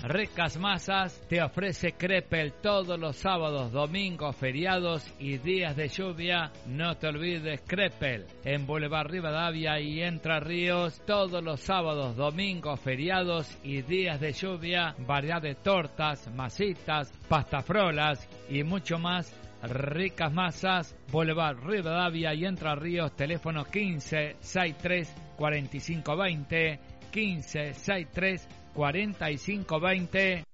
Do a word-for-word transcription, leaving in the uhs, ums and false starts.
Ricas Masas te ofrece Crepel todos los sábados, domingos, feriados y días de lluvia. No te olvides Crepel en Boulevard Rivadavia y Entre Ríos todos los sábados, domingos, feriados y días de lluvia. Variedad de tortas, masitas, pastafrolas y mucho más. Ricas Masas, Boulevard Rivadavia y Entre Ríos, teléfono quince, sesenta y tres, cuarenta y cinco veinte, quince, sesenta y tres, cuarenta y cinco veinte.